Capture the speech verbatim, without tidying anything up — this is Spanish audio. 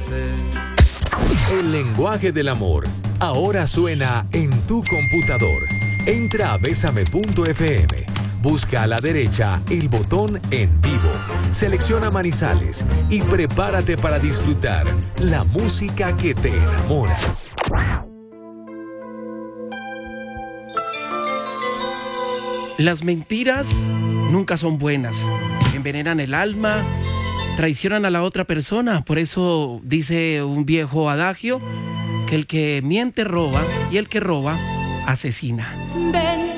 sé. El lenguaje del amor ahora suena en tu computador. Entra a besame punto efe eme. Busca a la derecha el botón En Vivo. Selecciona Manizales y prepárate para disfrutar la música que te enamora. Las mentiras nunca son buenas. Envenenan el alma, traicionan a la otra persona. Por eso dice un viejo adagio que el que miente roba y el que roba asesina. Ven